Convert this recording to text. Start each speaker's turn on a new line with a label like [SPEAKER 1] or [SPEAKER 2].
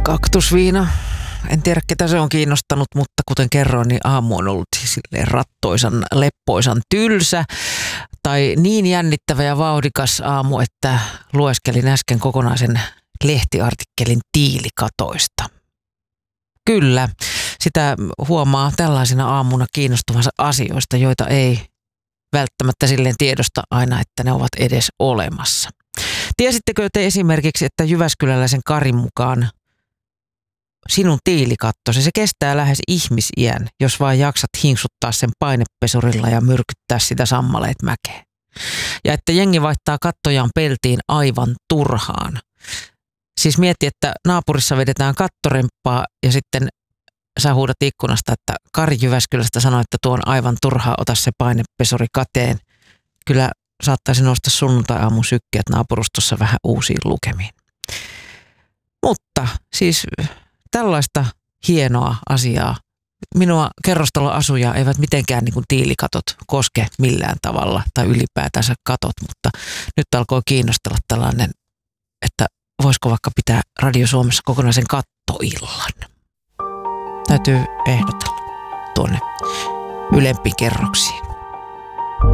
[SPEAKER 1] Kaktusviina. En tiedä, ketä se on kiinnostanut, mutta kuten kerroin, niin aamu on ollut silleen rattoisan, leppoisan tylsä tai niin jännittävä ja vauhdikas aamu, että lueskelin äsken kokonaisen lehtiartikkelin tiilikatoista. Kyllä, sitä huomaa tällaisena aamuna kiinnostuvansa asioista, joita ei välttämättä silleen tiedosta aina, että ne ovat edes olemassa. Tiesittekö te esimerkiksi, että jyväskyläläisen Karin mukaan sinun tiilikattosi, se kestää lähes ihmisiän, jos vaan jaksat hinksuttaa sen painepesurilla ja myrkyttää sitä sammaleet mäkeen. Ja että jengi vaihtaa kattojaan peltiin aivan turhaan. Siis mietti, että naapurissa vedetään kattoremppaa ja sitten sä huudat ikkunasta, että Kari Jyväskylästä sanoi, että tuo on aivan turhaa, ota se painepesuri kateen. Kyllä saattaisi nousta sunnuntai-aamun sykkeet naapurustossa vähän uusiin lukemiin. Mutta siis tällaista hienoa asiaa. Minua kerrostaloasujaa eivät mitenkään niin kuin tiilikatot koske millään tavalla tai ylipäätänsä katot, mutta nyt alkoi kiinnostella tällainen, että voisiko vaikka pitää Radio Suomessa kokonaisen kattoillan. Täytyy ehdotella tuonne ylempiin kerroksiin.